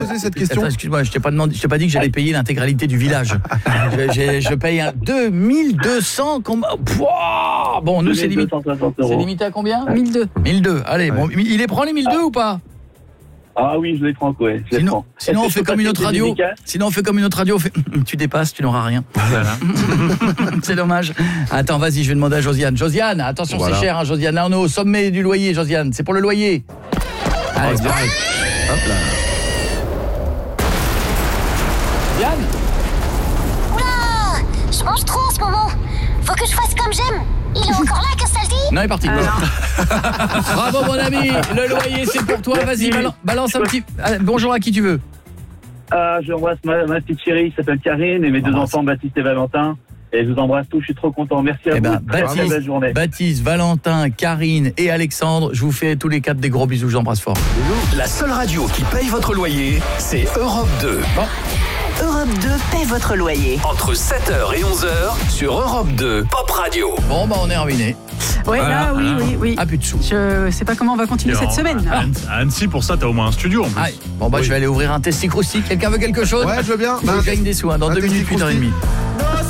poser cette question. Attends, excuse-moi, je t'ai pas dit que j'allais payer l'intégralité du village. je paye 2200. Bon, nous c'est limité. C'est limité à combien ? 1002. 1002. Allez, bon, il les prend les 1002 ou pas ? Ah oui, je les prends, ouais. Sinon on fait comme une autre radio. Tu dépasses, tu n'auras rien. Voilà. C'est dommage. Attends, vas-y, je vais demander à Josiane. Josiane, attention, voilà. C'est cher, hein, Josiane. Là, on est au sommet du loyer, Josiane. C'est pour le loyer. Allez, hop là. Josiane ? Oula, je mange trop en ce moment. Faut que je fasse comme j'aime. Il est encore là, Castaldi ? Non, il est parti. Bravo, mon ami. Le loyer, c'est pour toi. Vas-y, balance un petit... bonjour à qui tu veux. J'embrasse ma petite chérie, qui s'appelle Karine, et mes deux enfants, Baptiste et Valentin. Et je vous embrasse tous, je suis trop content. Merci à vous. Très belle journée. Baptiste, Valentin, Karine et Alexandre, je vous fais tous les quatre des gros bisous, j'embrasse fort. La seule radio qui paye votre loyer, c'est Europe 2. Bon. Europe 2 paie votre loyer. Entre 7h et 11h sur Europe 2 Pop Radio. Bon, on est ruiné. Ouais, là, oui. Ah, plus de sous. Je sais pas comment on va continuer cette semaine. À Annecy, pour ça, t'as au moins un studio en plus. Allez. Bon, je vais aller ouvrir un testi croustique. Quelqu'un veut quelque chose ? Ouais, je veux bien. Je gagne des sous, dans 2 minutes, 8h30.